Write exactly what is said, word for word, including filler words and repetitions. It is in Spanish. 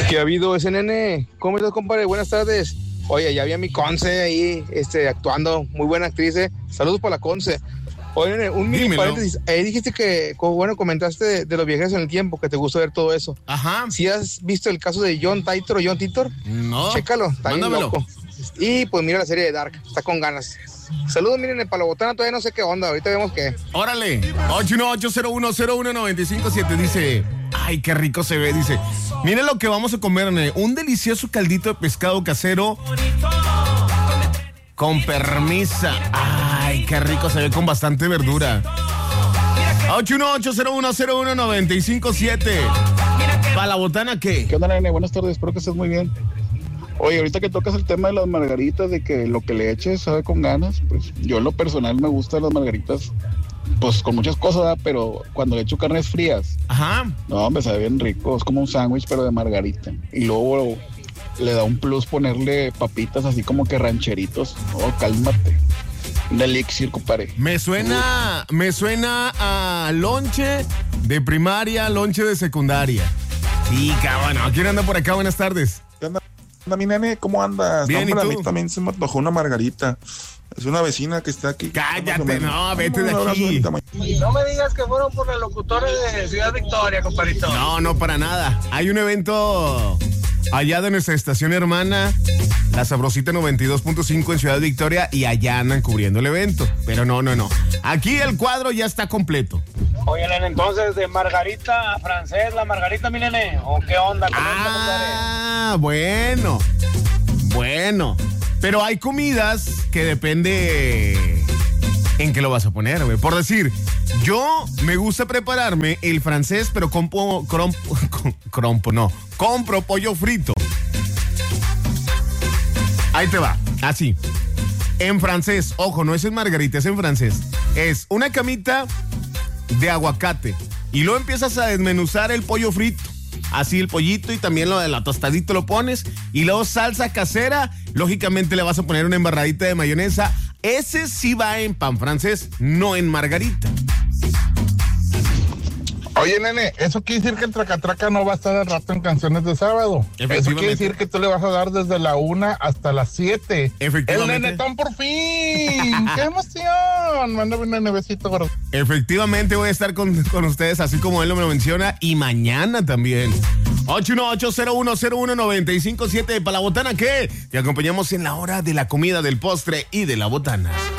¿Qué ha habido ese nene? ¿Cómo estás, compadre? Buenas tardes. Oye, ya vi a mi Conce ahí este, actuando. Muy buena actriz, ¿eh? Saludos para la Conce. Oye, nene, un mini Dímelo. paréntesis. Ahí dijiste que, como, bueno, comentaste de, de los viajes en el tiempo, que te gusta ver todo eso. Ajá. ¿Sí has visto el caso de John Titor o John Titor? No. Chécalo, está bien Mándamelo. loco. Y pues mira la serie de Dark, está con ganas. Saludos, miren, el Palabotana todavía no sé qué onda, ahorita vemos qué. Órale, ocho uno ocho cero uno cero uno nueve cinco siete dice, ay, qué rico se ve, dice, miren lo que vamos a comer, nene, un delicioso caldito de pescado casero con permisa. Ay, qué rico se ve con bastante verdura. ocho uno ocho cero uno cero uno nueve cinco siete. ¿Para la botana qué? ¿Qué onda, nene? Buenas tardes, espero que estés muy bien. Oye, ahorita que tocas el tema de las margaritas, de que lo que le eches sabe con ganas, pues yo en lo personal me gustan las margaritas, pues con muchas cosas, ¿verdad? Pero cuando le echo carnes frías, Ajá. no, me sabe bien rico, es como un sándwich pero de margarita. Y luego le da un plus ponerle papitas así como que rancheritos. Oh, cálmate. Un elixir, compadre. Me suena, me suena a lonche de primaria, lonche de secundaria. Sí, cabrón. ¿Quién anda por acá? Buenas tardes. ¿Qué onda, mi nene? ¿Cómo andas? Bien, no, ¿y para tú? mí también se me antojó una margarita. Es una vecina que está aquí. Cállate, no, vete de Un abrazo aquí. ahorita, ma- No me digas que fueron por los locutores de Ciudad Victoria, compadrito. No, no, para nada. Hay un evento allá de nuestra estación hermana, La Sabrosita noventa y dos punto cinco en Ciudad Victoria, y allá andan cubriendo el evento. Pero no, no, no. Aquí el cuadro ya está completo. Oye, nene, entonces, de Margarita a francés, la Margarita, mi nene, ¿o qué onda? Comenta, Ah, bueno. Bueno. Pero hay comidas que depende en qué lo vas a poner, güey. Por decir, yo me gusta prepararme el francés, pero compro, crompo, crompo, no, compro pollo frito. Ahí te va, así. En francés, ojo, no es en margarita, es en francés. Es una camita de aguacate y luego empiezas a desmenuzar el pollo frito. Así el pollito y también lo de la tostadito lo pones. Y luego salsa casera. Lógicamente le vas a poner una embarradita de mayonesa. Ese sí va en pan francés, no en margarita. Oye, nene, eso quiere decir que el tracatraca no va a estar al rato en Canciones de Sábado. Eso quiere decir que tú le vas a dar desde la una hasta las siete. Efectivamente. El nenetón por fin. ¡Qué emoción! Mándame un nenecito, gordo. Efectivamente voy a estar con, con ustedes, así como él me lo menciona, y mañana también. ocho uno ocho cero uno cero uno nueve cinco siete. ¿Para la botana qué? Te acompañamos en la hora de la comida, del postre y de la botana.